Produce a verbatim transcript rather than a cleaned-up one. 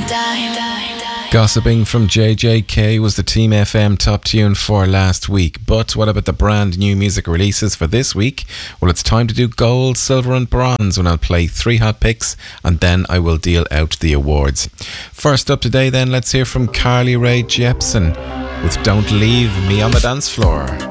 Gossiping from J J K was the Team F M top tune for last week. But what about the brand new music releases for this week? Well, it's time to do gold, silver and bronze when I'll play three hot picks and then I will deal out the awards. First up today then, let's hear from Carly Rae Jepsen with Don't Leave Me on the Dance Floor.